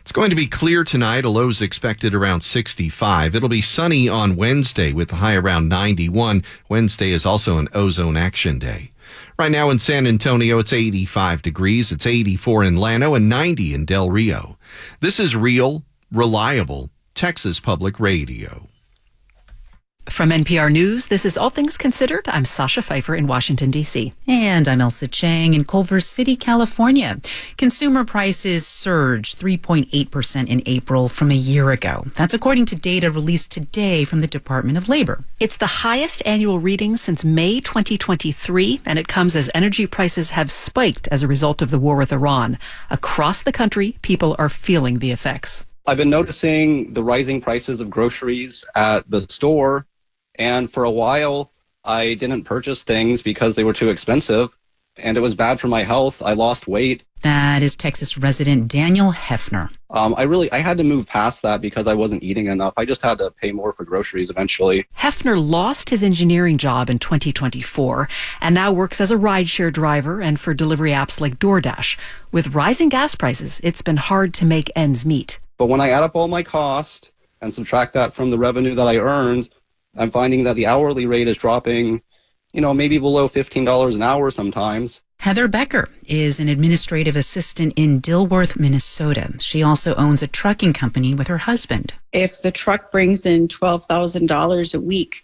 It's going to be clear tonight. A low's expected around 65. It'll be sunny on Wednesday with the high around 91. Wednesday is also an ozone action day. Right now in San Antonio, it's 85 degrees. It's 84 in Llano and 90 in Del Rio. This is real, reliable Texas Public Radio. From NPR News, this is All Things Considered. I'm Sasha Pfeiffer in Washington, D.C. And I'm Elsa Chang in Culver City, California. Consumer prices surged 3.8% in April from a year ago. That's according to data released today from the Department of Labor. It's the highest annual reading since May 2023, and it comes as energy prices have spiked as a result of the war with Iran. Across the country, people are feeling the effects. I've been noticing the rising prices of groceries at the store. And for a while, I didn't purchase things because they were too expensive, and it was bad for my health. I lost weight. That is Texas resident Daniel Hefner. I had to move past that because I wasn't eating enough. I just had to pay more for groceries eventually. Hefner lost his engineering job in 2024 and now works as a rideshare driver and for delivery apps like DoorDash. With rising gas prices, it's been hard to make ends meet. But when I add up all my cost and subtract that from the revenue that I earned, I'm finding that the hourly rate is dropping, maybe below $15 an hour sometimes. Heather Becker is an administrative assistant in Dilworth, Minnesota. She also owns a trucking company with her husband. If the truck brings in $12,000 a week,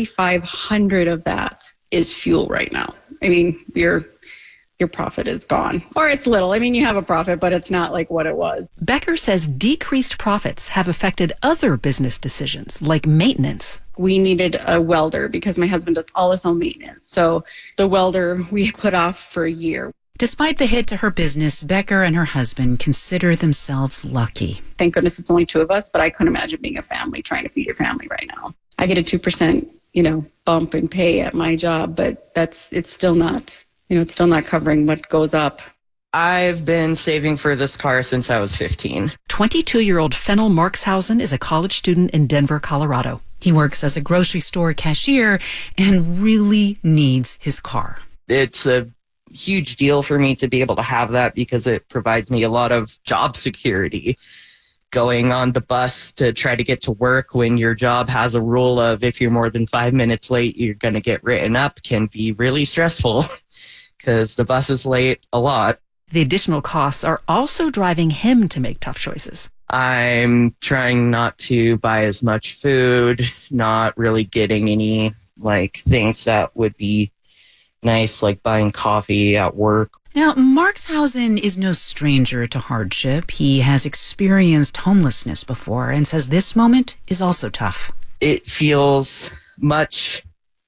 $3,500 of that is fuel right now. I mean, your profit is gone. Or it's little. I mean, you have a profit, but it's not like what it was. Becker says decreased profits have affected other business decisions, like maintenance. We needed a welder because my husband does all his own maintenance. So the welder we put off for a year. Despite the hit to her business, Becker and her husband consider themselves lucky. Thank goodness it's only two of us, but I couldn't imagine being a family, trying to feed your family right now. I get a 2%, bump in pay at my job, but it's still not covering what goes up. I've been saving for this car since I was 15. 22-year-old Fennel Markshausen is a college student in Denver, Colorado. He works as a grocery store cashier and really needs his car. It's a huge deal for me to be able to have that because it provides me a lot of job security. Going on the bus to try to get to work when your job has a rule of if you're more than 5 minutes late, you're going to get written up can be really stressful because the bus is late a lot. The additional costs are also driving him to make tough choices. I'm trying not to buy as much food, not really getting any things that would be nice, like buying coffee at work. Now, Markshausen is no stranger to hardship. He has experienced homelessness before and says this moment is also tough. It feels much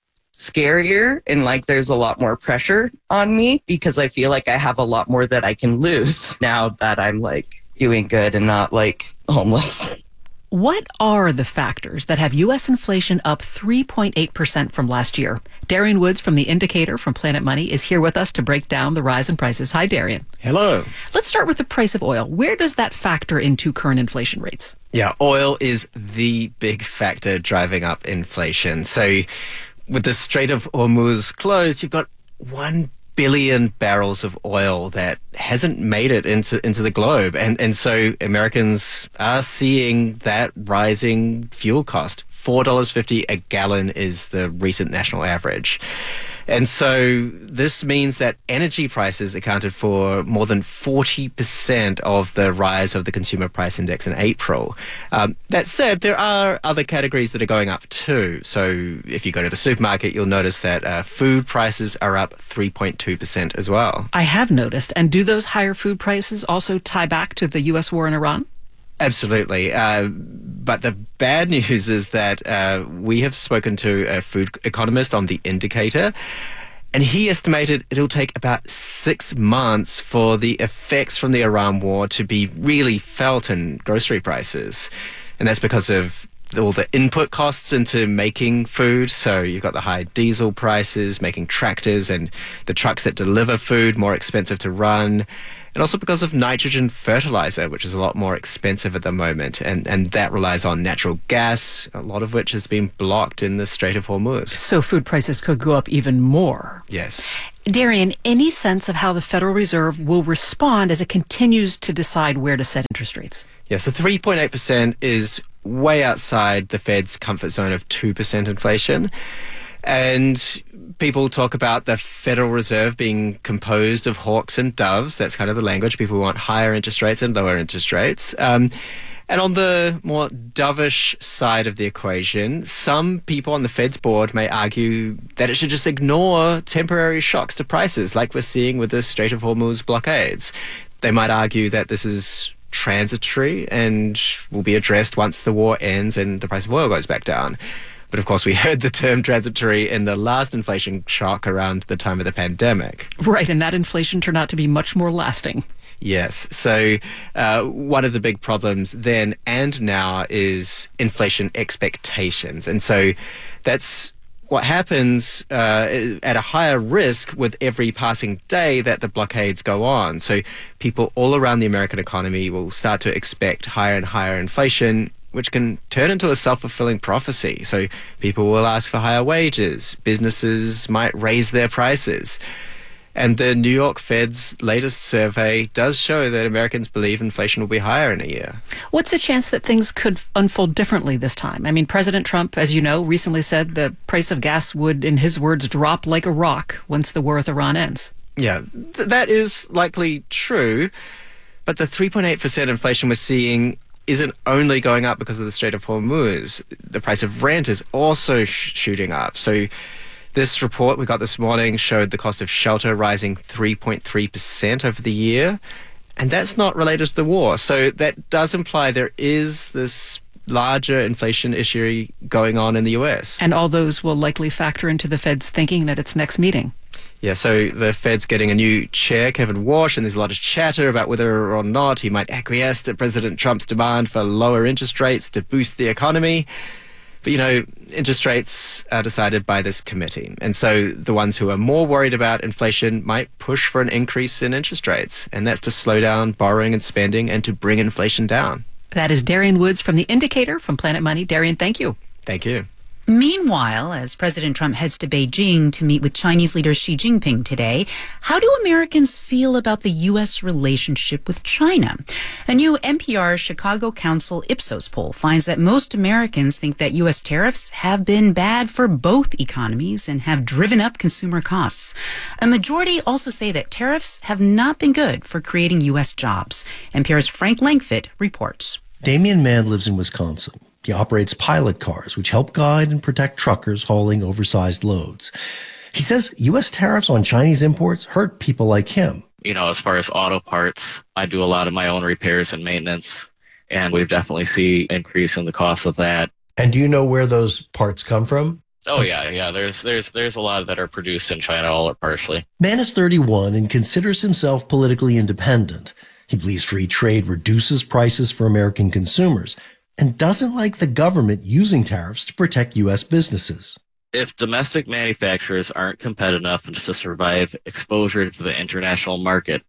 scarier and there's a lot more pressure on me because I feel like I have a lot more that I can lose now that I'm doing good and not homeless. What are the factors that have U.S. inflation up 3.8% from last year? Darian Woods from The Indicator from Planet Money is here with us to break down the rise in prices. Hi, Darian. Hello. Let's start with the price of oil. Where does that factor into current inflation rates? Yeah, oil is the big factor driving up inflation. So with the Strait of Hormuz closed, you've got 1 billion barrels of oil that hasn't made it into the globe. And so Americans are seeing that rising fuel cost. $4.50 a gallon is the recent national average. And so this means that energy prices accounted for more than 40% of the rise of the consumer price index in April. That said, there are other categories that are going up too. So if you go to the supermarket, you'll notice that food prices are up 3.2% as well. I have noticed. And do those higher food prices also tie back to the U.S. war in Iran? Absolutely. But the bad news is that we have spoken to a food economist on The Indicator, and he estimated it'll take about 6 months for the effects from the Iran war to be really felt in grocery prices. And that's because of all the input costs into making food. So you've got the high diesel prices, making tractors and the trucks that deliver food more expensive to run. And also because of nitrogen fertilizer, which is a lot more expensive at the moment. And that relies on natural gas, a lot of which has been blocked in the Strait of Hormuz. So food prices could go up even more. Yes. Darian, any sense of how the Federal Reserve will respond as it continues to decide where to set interest rates? Yeah, so 3.8% is way outside the Fed's comfort zone of 2% inflation. And people talk about the Federal Reserve being composed of hawks and doves. That's kind of the language. People want higher interest rates and lower interest rates. And on the more dovish side of the equation, some people on the Fed's board may argue that it should just ignore temporary shocks to prices like we're seeing with the Strait of Hormuz blockades. They might argue that this is transitory and will be addressed once the war ends and the price of oil goes back down. But of course, we heard the term transitory in the last inflation shock around the time of the pandemic. Right, and that inflation turned out to be much more lasting. Yes. So one of the big problems then and now is inflation expectations. And so that's what happens at a higher risk with every passing day that the blockades go on. So people all around the American economy will start to expect higher and higher inflation, which can turn into a self-fulfilling prophecy. So people will ask for higher wages. Businesses might raise their prices. And the New York Fed's latest survey does show that Americans believe inflation will be higher in a year. What's the chance that things could unfold differently this time? I mean, President Trump, as you know, recently said the price of gas would, in his words, drop like a rock once the war with Iran ends. Yeah, that is likely true. But the 3.8% inflation we're seeing isn't only going up because of the Strait of Hormuz. The price of rent is also shooting up. So this report we got this morning showed the cost of shelter rising 3.3% over the year, and that's not related to the war. So that does imply there is this larger inflation issue going on in the US. And all those will likely factor into the Fed's thinking at its next meeting. Yeah, so the Fed's getting a new chair, Kevin Warsh, and there's a lot of chatter about whether or not he might acquiesce to President Trump's demand for lower interest rates to boost the economy. But, you know, interest rates are decided by this committee. And so the ones who are more worried about inflation might push for an increase in interest rates. And that's to slow down borrowing and spending and to bring inflation down. That is Darian Woods from The Indicator from Planet Money. Darian, thank you. Thank you. Meanwhile, as President Trump heads to Beijing to meet with Chinese leader Xi Jinping today, how do Americans feel about the U.S. relationship with China? A new NPR Chicago Council Ipsos poll finds that most Americans think that U.S. tariffs have been bad for both economies and have driven up consumer costs. A majority also say that tariffs have not been good for creating U.S. jobs. NPR's Frank Langfitt reports. Damian Mann lives in Wisconsin. He operates pilot cars, which help guide and protect truckers hauling oversized loads. He says U.S. tariffs on Chinese imports hurt people like him. You know, as far as auto parts, I do a lot of my own repairs and maintenance, and we've definitely seen an increase in the cost of that. And do you know where those parts come from? Oh, yeah. There's a lot that are produced in China, all or partially. Mann is 31 and considers himself politically independent. He believes free trade reduces prices for American consumers and doesn't like the government using tariffs to protect U.S. businesses. If domestic manufacturers aren't competitive enough to survive exposure to the international market,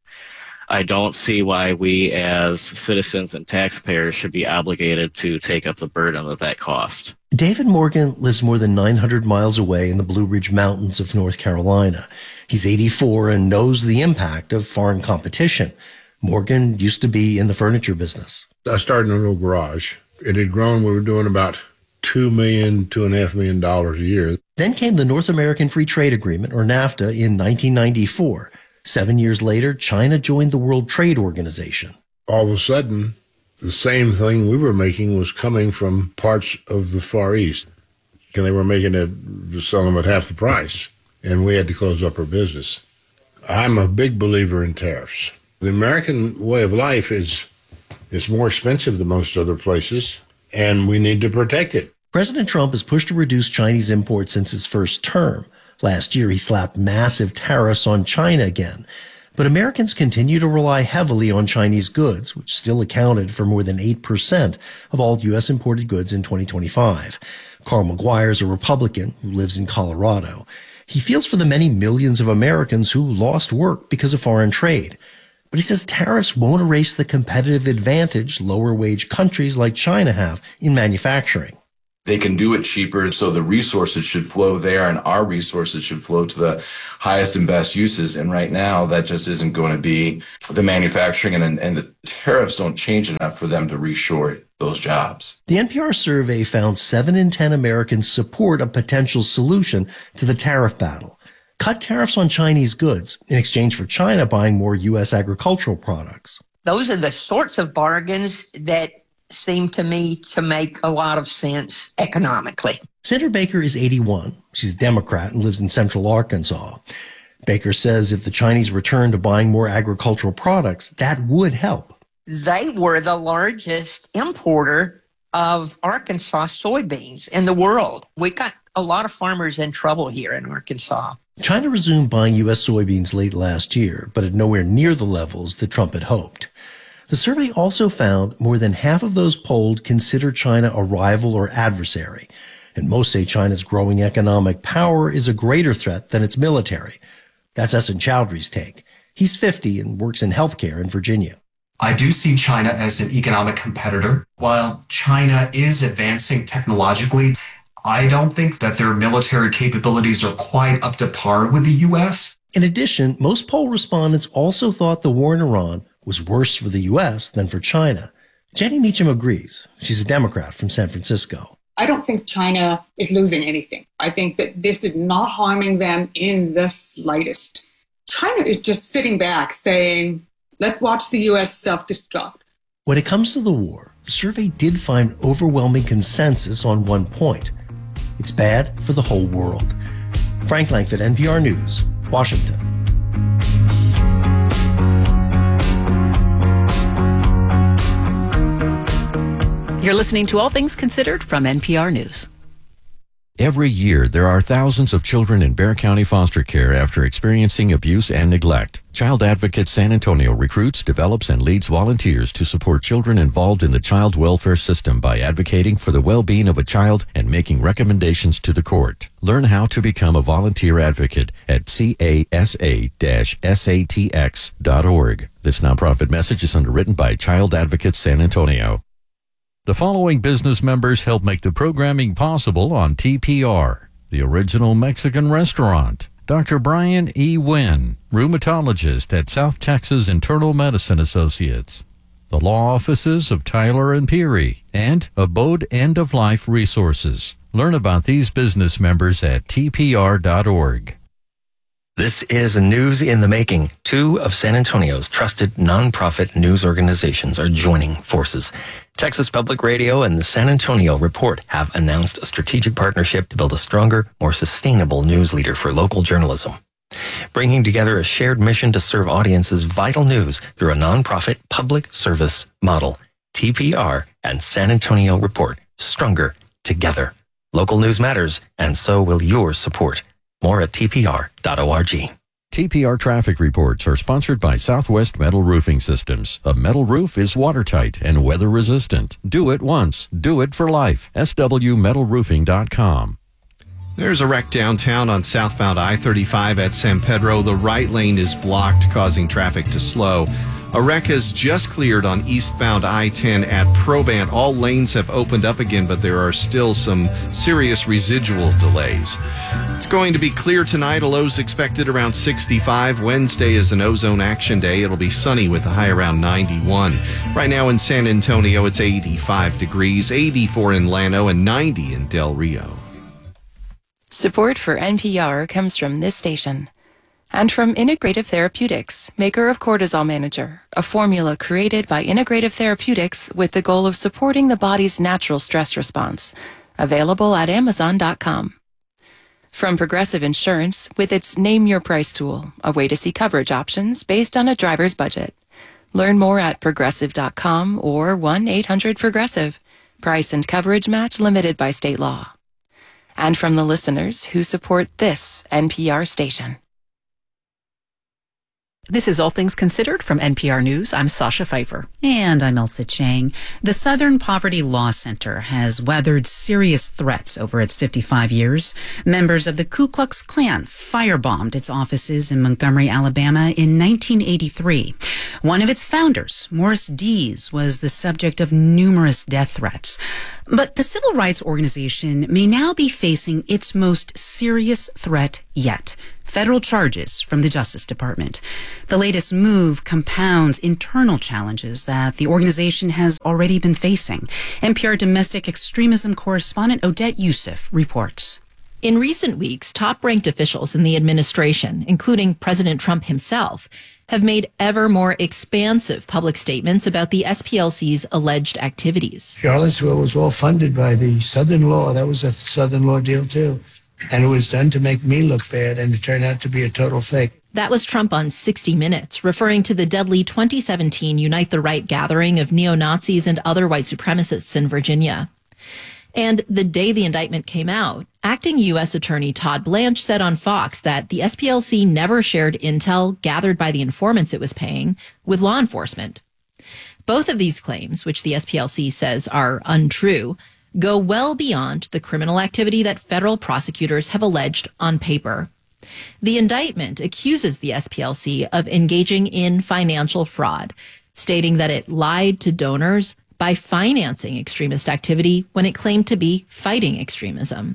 I don't see why we as citizens and taxpayers should be obligated to take up the burden of that cost. David Morgan lives more than 900 miles away in the Blue Ridge Mountains of North Carolina. He's 84 and knows the impact of foreign competition. Morgan used to be in the furniture business. I started in a little garage. It had grown. We were doing about $2.5 million a year. Then came the North American Free Trade Agreement, or NAFTA, in 1994. 7 years later, China joined the World Trade Organization. All of a sudden, the same thing we were making was coming from parts of the Far East. And they were making it, selling them at half the price. And we had to close up our business. I'm a big believer in tariffs. The American way of life is more expensive than most other places, and we need to protect it. President Trump has pushed to reduce Chinese imports since his first term. Last year, he slapped massive tariffs on China again. But Americans continue to rely heavily on Chinese goods, which still accounted for more than 8% of all U.S. imported goods in 2025. Carl McGuire is a Republican who lives in Colorado. He feels for the many millions of Americans who lost work because of foreign trade. But he says tariffs won't erase the competitive advantage lower-wage countries like China have in manufacturing. they can do it cheaper, so the resources should flow there and our resources should flow to the highest and best uses. And right now, that just isn't going to be the manufacturing, and the tariffs don't change enough for them to reshore those jobs. The NPR survey found 7 in 10 Americans support a potential solution to the tariff battle. Cut tariffs on Chinese goods in exchange for China buying more U.S. agricultural products. Those are the sorts of bargains that seem to me to make a lot of sense economically. Sandra Baker is 81. She's a Democrat and lives in central Arkansas. Baker says if the Chinese return to buying more agricultural products, that would help. They were the largest importer of Arkansas soybeans in the world. We got a lot of farmers in trouble here in Arkansas. China resumed buying U.S. soybeans late last year, but at nowhere near the levels that Trump had hoped. The survey also found more than half of those polled consider China a rival or adversary, and most say China's growing economic power is a greater threat than its military. That's Essen Chowdhury's take. He's 50 and works in healthcare in Virginia. I do see China as an economic competitor. While China is advancing technologically, I don't think that their military capabilities are quite up to par with the U.S. In addition, most poll respondents also thought the war in Iran was worse for the U.S. than for China. Jenny Meacham agrees. She's a Democrat from San Francisco. I don't think China is losing anything. I think that this is not harming them in the slightest. China is just sitting back saying, let's watch the U.S. self-destruct. When it comes to the war, the survey did find overwhelming consensus on one point. It's bad for the whole world. Frank Langford, NPR News, Washington. You're listening to All Things Considered from NPR News. Every year, there are thousands of children in Bexar County foster care after experiencing abuse and neglect. Child Advocate San Antonio recruits, develops, and leads volunteers to support children involved in the child welfare system by advocating for the well-being of a child and making recommendations to the court. Learn how to become a volunteer advocate at casa-satx.org. This nonprofit message is underwritten by Child Advocate San Antonio. The following business members help make the programming possible on TPR. The Original Mexican Restaurant. Dr. Brian E. Wynn, rheumatologist at South Texas Internal Medicine Associates. The law offices of Tyler and Peary, and Abode End of Life Resources. Learn about these business members at tpr.org. This is news in the making. 2 of San Antonio's trusted nonprofit news organizations are joining forces. Texas Public Radio and the San Antonio Report have announced a strategic partnership to build a stronger, more sustainable news leader for local journalism. Bringing together a shared mission to serve audiences vital news through a nonprofit public service model. TPR and San Antonio Report, stronger together. Local news matters, and so will your support. More at tpr.org. TPR traffic reports are sponsored by Southwest Metal Roofing Systems. A metal roof is watertight and weather resistant. Do it once. Do it for life. swmetalroofing.com. There's a wreck downtown on southbound I-35 at San Pedro. The right lane is blocked, causing traffic to slow. A wreck has just cleared on eastbound I-10 at Probant. All lanes have opened up again, but there are still some serious residual delays. It's going to be clear tonight. A low's expected around 65. Wednesday is an ozone action day. It'll be sunny with a high around 91. Right now in San Antonio, it's 85 degrees, 84 in Llano, and 90 in Del Rio. Support for NPR comes from this station. And from Integrative Therapeutics, maker of Cortisol Manager, a formula created by Integrative Therapeutics with the goal of supporting the body's natural stress response. Available at Amazon.com. From Progressive Insurance, with its Name Your Price tool, a way to see coverage options based on a driver's budget. Learn more at Progressive.com or 1-800-PROGRESSIVE. Price and coverage match limited by state law. And from the listeners who support this NPR station. This is All Things Considered from NPR News. I'm Sasha Pfeiffer. And I'm Elsa Chang. The Southern Poverty Law Center has weathered serious threats over its 55 years. Members of the Ku Klux Klan firebombed its offices in Montgomery, Alabama in 1983. One of its founders, Morris Dees, was the subject of numerous death threats. But the civil rights organization may now be facing its most serious threat yet: federal charges from the Justice Department. The latest move compounds internal challenges that the organization has already been facing. NPR domestic extremism correspondent Odette Youssef reports. In recent weeks, top-ranked officials in the administration, including President Trump himself, have made ever more expansive public statements about the SPLC's alleged activities. Charlottesville was all funded by the Southern Law. That was a Southern Law deal, too. And it was done to make me look bad, and it turned out to be a total fake. That was Trump on 60 Minutes, referring to the deadly 2017 Unite the Right gathering of neo-Nazis and other white supremacists in Virginia. And the day the indictment came out, acting U.S. Attorney Todd Blanche said on Fox that the SPLC never shared intel gathered by the informants it was paying with law enforcement. Both of these claims, which the SPLC says are untrue, go well beyond the criminal activity that federal prosecutors have alleged on paper. The indictment accuses the SPLC of engaging in financial fraud, stating that it lied to donors by financing extremist activity when it claimed to be fighting extremism.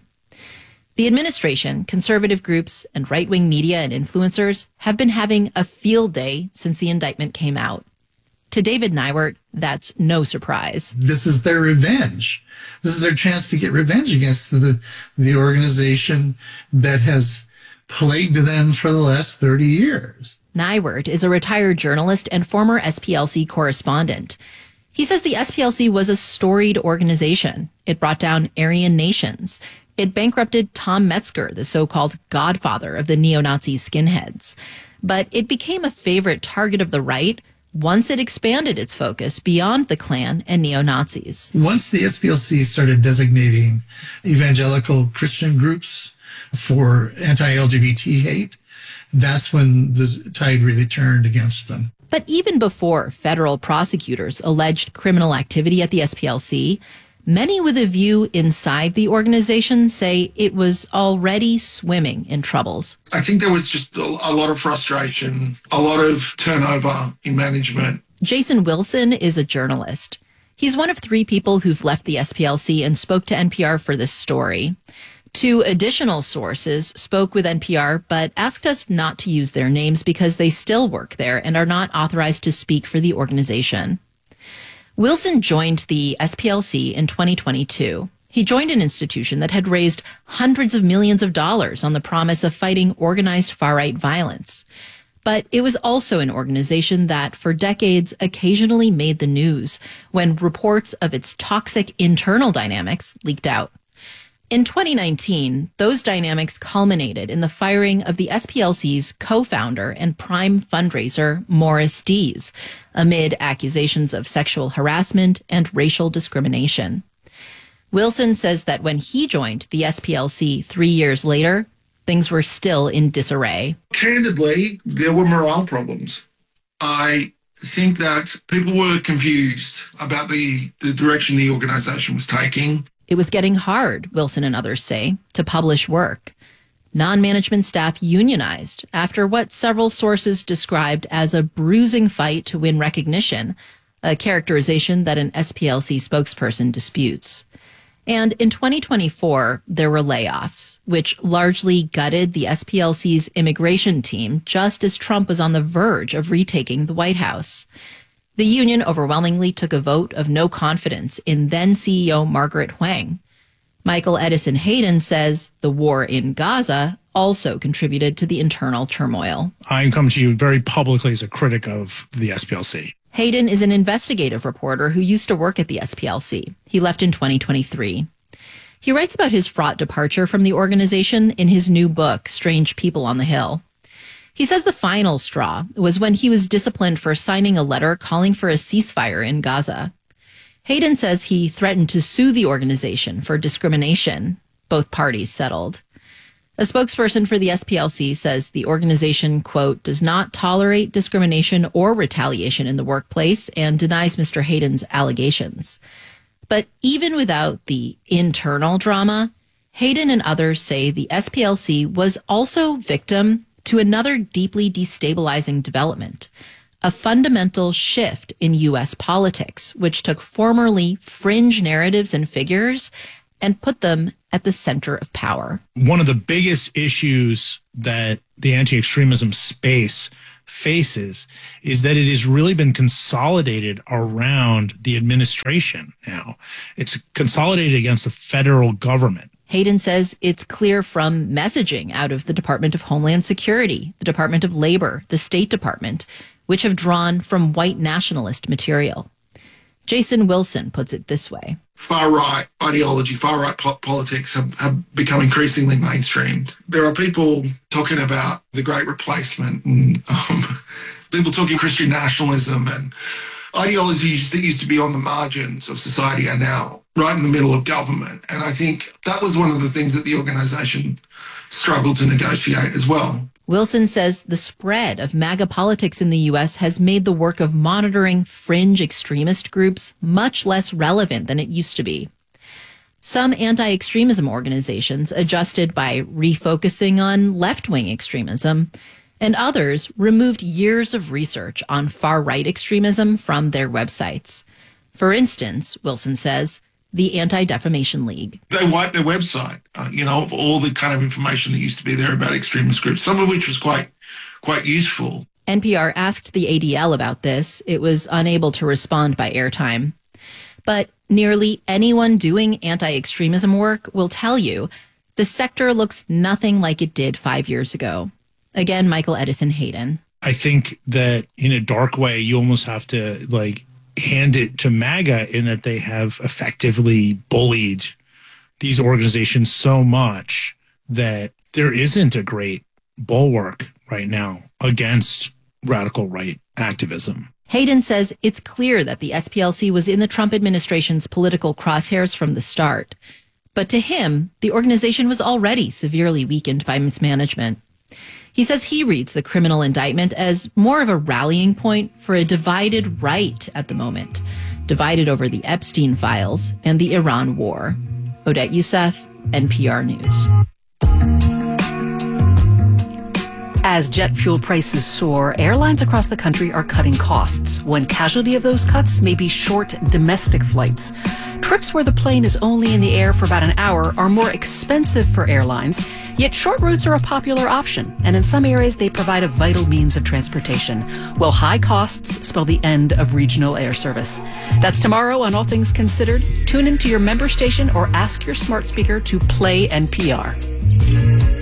The administration, conservative groups, and right-wing media and influencers have been having a field day since the indictment came out. To David Neiwert, that's no surprise. This is their revenge. This is their chance to get revenge against the organization that has plagued them for the last 30 years. Neiwert is a retired journalist and former SPLC correspondent. He says the SPLC was a storied organization. It brought down Aryan nations. It bankrupted Tom Metzger, the so-called godfather of the neo-Nazi skinheads. But it became a favorite target of the right once it expanded its focus beyond the Klan and neo-Nazis. Once the SPLC started designating evangelical Christian groups for anti-LGBT hate, that's when the tide really turned against them. But even before federal prosecutors alleged criminal activity at the SPLC, many with a view inside the organization say it was already swimming in troubles. I think there was just a lot of frustration, a lot of turnover in management. Jason Wilson is a journalist. He's one of 3 people who've left the SPLC and spoke to NPR for this story. 2 additional sources spoke with NPR but asked us not to use their names because they still work there and are not authorized to speak for the organization. Wilson joined the SPLC in 2022. He joined an institution that had raised hundreds of millions of dollars on the promise of fighting organized far-right violence. But it was also an organization that, for decades, occasionally made the news when reports of its toxic internal dynamics leaked out. In 2019, those dynamics culminated in the firing of the SPLC's co-founder and prime fundraiser, Morris Dees, amid accusations of sexual harassment and racial discrimination. Wilson says that when he joined the SPLC 3 years later, things were still in disarray. Candidly, there were morale problems. I think that people were confused about the direction the organization was taking. It was getting hard, Wilson and others say, to publish work. Non-management staff unionized after what several sources described as a bruising fight to win recognition, a characterization that an SPLC spokesperson disputes. And in 2024, there were layoffs, which largely gutted the SPLC's immigration team just as Trump was on the verge of retaking the White House. The union overwhelmingly took a vote of no confidence in then-CEO Margaret Huang. Michael Edison Hayden says the war in Gaza also contributed to the internal turmoil. I come to you very publicly as a critic of the SPLC. Hayden is an investigative reporter who used to work at the SPLC. He left in 2023. He writes about his fraught departure from the organization in his new book, Strange People on the Hill. He says the final straw was when he was disciplined for signing a letter calling for a ceasefire in Gaza. Hayden says he threatened to sue the organization for discrimination. Both parties settled. A spokesperson for the SPLC says the organization, quote, does not tolerate discrimination or retaliation in the workplace and denies Mr. Hayden's allegations. But even without the internal drama, Hayden and others say the SPLC was also victim to another deeply destabilizing development, a fundamental shift in U.S. politics, which took formerly fringe narratives and figures and put them at the center of power. One of the biggest issues that the anti-extremism space faces is that it has really been consolidated around the administration now. It's consolidated against the federal government. Hayden says it's clear from messaging out of the Department of Homeland Security, the Department of Labor, the State Department, which have drawn from white nationalist material. Jason Wilson puts it this way. Far-right ideology, far-right politics have become increasingly mainstreamed. There are people talking about the Great Replacement and people talking Christian nationalism, and ideologies that used to be on the margins of society are now right in the middle of government. And I think that was one of the things that the organisation struggled to negotiate as well. Wilson says the spread of MAGA politics in the U.S. has made the work of monitoring fringe extremist groups much less relevant than it used to be. Some anti-extremism organizations adjusted by refocusing on left-wing extremism, and others removed years of research on far-right extremism from their websites. For instance, Wilson says, the Anti-Defamation League. They wiped their website, of all the kind of information that used to be there about extremist groups, some of which was quite useful. NPR asked the ADL about this. It was unable to respond by airtime. But nearly anyone doing anti-extremism work will tell you the sector looks nothing like it did 5 years ago. Again, Michael Edison Hayden. I think that in a dark way, you almost have to hand it to MAGA in that they have effectively bullied these organizations so much that there isn't a great bulwark right now against radical right activism. Hayden says it's clear that the SPLC was in the Trump administration's political crosshairs from the start. But to him, the organization was already severely weakened by mismanagement. He says he reads the criminal indictment as more of a rallying point for a divided right at the moment, divided over the Epstein files and the Iran war. Odette Youssef, NPR News. As jet fuel prices soar, airlines across the country are cutting costs. One casualty of those cuts may be short domestic flights. Trips where the plane is only in the air for about an hour are more expensive for airlines, yet short routes are a popular option, and in some areas they provide a vital means of transportation, while high costs spell the end of regional air service. That's tomorrow on All Things Considered. Tune into your member station or ask your smart speaker to play NPR.